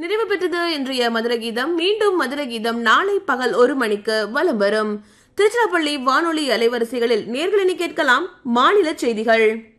நிறைவு பெற்றது இன்றைய மதுர கீதம். மீண்டும் மதுர கீதம் நாளை பகல் 1 மணிக்கு வலம் வரும். திருச்சிராப்பள்ளி வானொலி அலைவரிசைகளில் நேர்களினி கேட்கலாம் மாநில செய்திகள்.